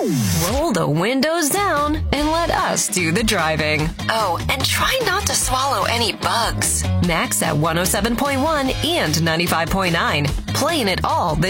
Roll the windows down and let us do the driving. Oh, and try not to swallow any bugs. Max at 107.1 and 95.9. Playing it all this